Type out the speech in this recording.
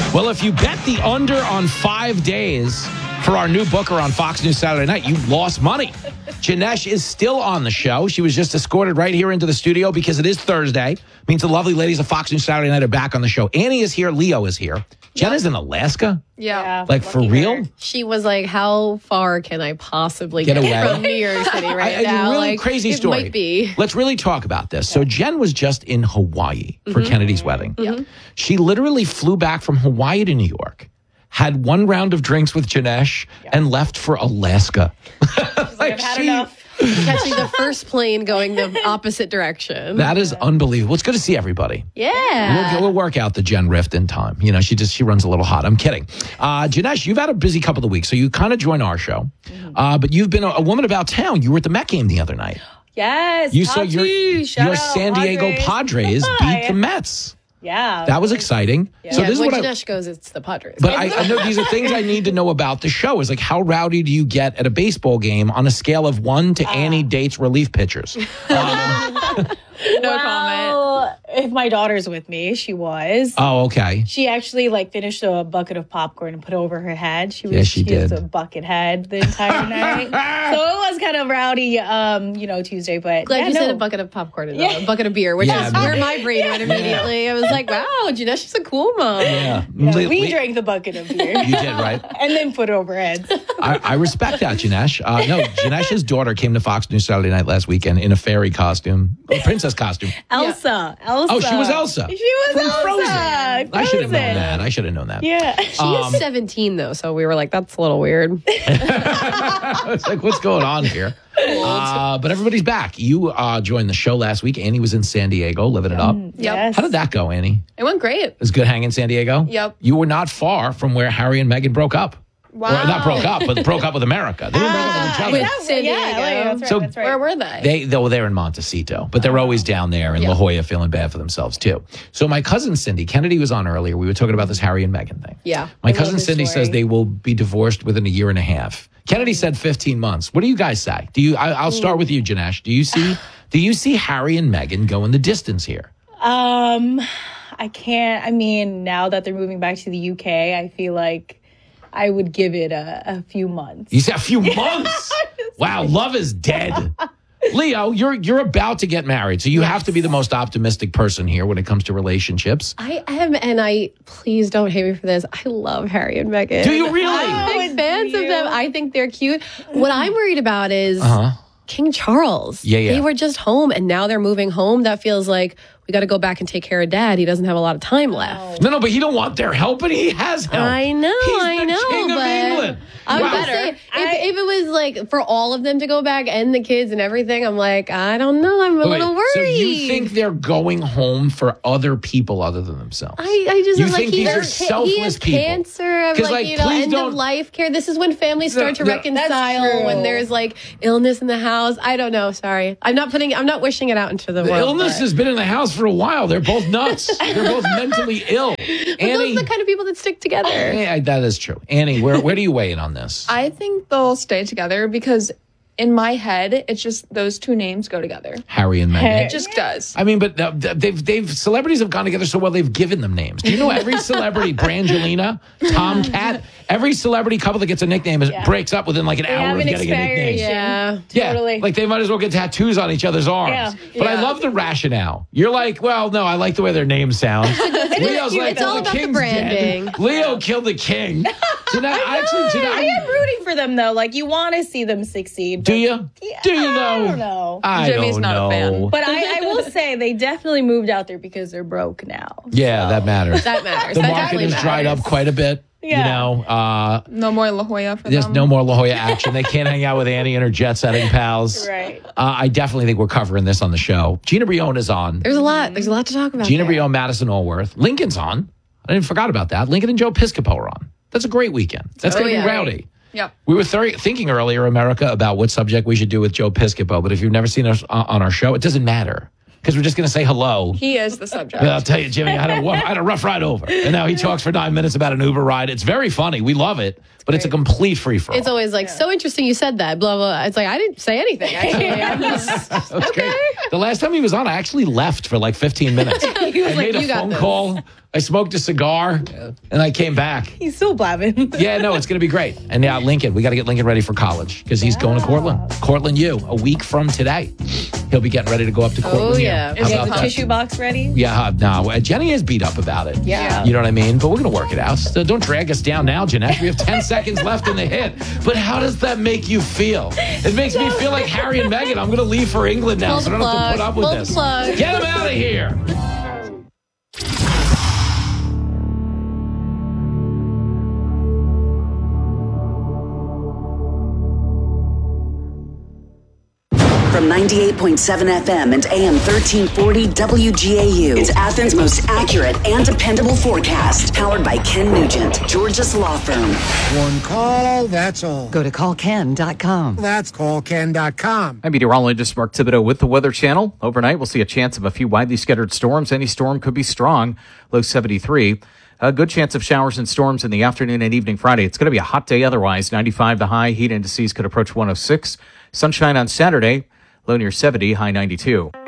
Well, if you bet the under on 5 days for our new booker on Fox News Saturday night, you lost money. Janesh is still on the show. She was just escorted right here into the studio because it is Thursday. Means the lovely ladies of Fox News Saturday night are back on the show. Annie is here. Leo is here. Jen is in Alaska. Yeah. Like, for real? Her. She was like, how far can I possibly Get get away from New York City right now? A really like, crazy story. It might be. Let's really talk about this. So Jen was just in Hawaii for Kennedy's wedding. She literally flew back from Hawaii to New York, had one round of drinks with Janesh, and left for Alaska. I've had enough. Catching the first plane going the opposite direction. That is unbelievable. It's good to see everybody. Yeah. We'll work out the Jen rift in time. You know, she runs a little hot. I'm kidding. Janesh, you've had a busy couple of weeks, so you kind of joined our show. But you've been a woman about town. You were at the Met game the other night. Yes. You saw your San Diego Padres beat the Mets. Yeah. That was exciting. Yeah. So this is when what Janesh goes, it's the Padres. But I know these are things I need to know about the show. Is like, how rowdy do you get at a baseball game on a scale of 1 to Annie dates relief pitchers? No comment. If my daughter's with me, she was. Oh, okay. She actually finished a bucket of popcorn and put it over her head. She did. was a bucket head the entire night. So it was kind of rowdy, Tuesday. But Glad you said a bucket of popcorn and a bucket of beer, which is where my brain went immediately. I was like, wow, Janesh is a cool mom. Yeah. We drank the bucket of beer. You did, right? And then put it over heads. I respect that, Janesh. No, Janesh's daughter came to Fox News Saturday night last weekend in a fairy costume, a princess costume. Elsa. Oh, she was Elsa. She was From Elsa. Frozen. I should have known that. Yeah. She is 17, though, so we were like, that's a little weird. It's like, what's going on here? But everybody's back. You joined the show last week. Annie was in San Diego, living it up. Yes. How did that go, Annie? It went great. It was good hanging in San Diego? Yep. You were not far from where Harry and Meghan broke up. Wow. Well, not broke up, but broke up with America. They didn't break up with each other. With San Diego. That's right. So- that's right. Where were they? They're in Montecito, but they're always down there in La Jolla feeling bad for themselves, too. So my cousin Cindy, Kennedy was on earlier. We were talking about this Harry and Meghan thing. Yeah. My I cousin love this Cindy story. says they will be divorced within a year and a half. Kennedy said 15 months. What do you guys say? I'll start with you, Janesh. Do you see Harry and Meghan going the distance here? I can't. I mean, now that they're moving back to the UK, I feel like I would give it a few months. You said a few months? Wow, love is dead. Leo, you're about to get married, so you have to be the most optimistic person here when it comes to relationships. I am, and please don't hate me for this. I love Harry and Meghan. Do you really? I'm big fans of them. I think they're cute. What I'm worried about is King Charles. Yeah. They were just home, and now they're moving home. That feels like we got to go back and take care of Dad. He doesn't have a lot of time left. No, but he don't want their help, but he has help. I know, He's the king of England. I'm Wow. gonna say, if it was like for all of them to go back and the kids and everything, I'm like, I don't know. I'm a little worried. So you think they're going home for other people other than themselves? I just You like think these are he selfless has people? cancer, 'Cause, please end don't- of life care. This is when families start to No, reconcile when there's like illness in the house. I don't know. Sorry, I'm not wishing it out into the The world. illness but- has been in the house for a while. They're both nuts. They're both mentally ill. But Annie, those are the kind of people that stick together. yeah, that is true. Annie, where do you weigh in on this? I think they'll stay together because in my head, it's just those two names go together. Harry and Meghan. It just does. I mean, but they've celebrities have gone together so well they've given them names. Do you know every celebrity, Brangelina, Tomcat, every celebrity couple that gets a nickname breaks up within like an hour have of an getting a nickname. Yeah. Yeah, Totally. like they might as well get tattoos on each other's arms. Yeah. But I love the rationale. You're like, well, no, I like the way their names sound. Leo's like, It's all the about the king's branding. dead. Leo killed the king. I am rooting for them though. Like you want to see them succeed. Do you? Yeah, Do you know? I don't know. I Jimmy's don't not a know. fan. But I will say they definitely moved out there because they're broke now. Yeah, that matters. That matters. The That market definitely has dried matters. up quite a bit. You Yeah. know, No more La Jolla for there's them. no more La Jolla action. They can't hang out with Annie and her jet-setting pals. Right. I definitely think we're covering this on the show. Gina Briona's on. There's a lot to talk about. Gina there. Brion, Madison Allworth. Lincoln's on. I didn't forgot about that. Lincoln and Joe Piscopo are on. That's a great weekend. That's going to yeah. be rowdy. Yep. We were thinking earlier, America, about what subject we should do with Joe Piscopo. But if you've never seen us on our show, it doesn't matter. because we're just going to say hello. He is the subject. I'll tell you, Jimmy, I had a rough ride over. And now he talks for 9 minutes about an Uber ride. It's very funny. We love it, but it's a complete free-for-all. It's always like, so interesting you said that, blah, blah. It's like, I didn't say anything, actually. I'm just, That's great. The last time he was on, I actually left for like 15 minutes. He was I like, made a "You got phone this." call. I smoked a cigar, and I came back. He's still blabbing. Yeah, no, it's going to be great. And now Lincoln, we got to get Lincoln ready for college because he's going to Cortland. Cortland U, a week from today. He'll be getting ready to go up to Cortland. Oh, yeah. How Is about the that? tissue box ready? Yeah, no, Jenny is beat up about it. Yeah. You know what I mean? But we're going to work it out. So don't drag us down now, Janesh. We have 10 seconds left in the hit. But how does that make you feel? It makes me feel like Harry and Meghan. I'm going to leave for England now, Pull so I the don't have to put plug. up with Pull the this. plug. Get him out of here. From 98.7 FM and AM 1340 WGAU. It's Athens' most accurate and dependable forecast. Powered by Ken Nugent, Georgia's law firm. One call, that's all. Go to callken.com. That's callken.com. I'm meteorologist Mark Thibodeau with the Weather Channel. Overnight, we'll see a chance of a few widely scattered storms. Any storm could be strong, low 73. A good chance of showers and storms in the afternoon and evening Friday. It's going to be a hot day otherwise. 95 the high. Heat indices could approach 106. Sunshine on Saturday. Low near 70, high 92.